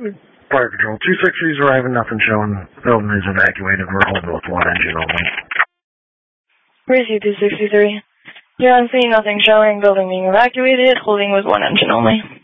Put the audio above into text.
Fire Control 260's arriving, nothing showing. Building is evacuated. We're holding with one engine only. Receive 263. You're on scene, nothing showing. Building being evacuated. Holding with one engine only.